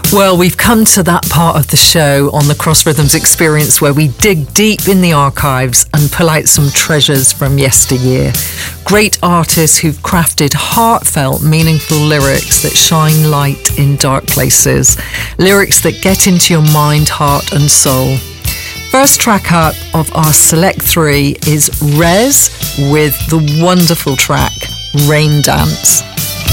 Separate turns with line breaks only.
Well, we've come to that part of the show on the Cross Rhythms Experience where we dig deep in the archives and pull out some treasures from yesteryear. Great artists who've crafted heartfelt, meaningful lyrics that shine light in dark places. Lyrics that get into your mind, heart and soul. First track up of our Select 3 is Rez with the wonderful track Rain Dance.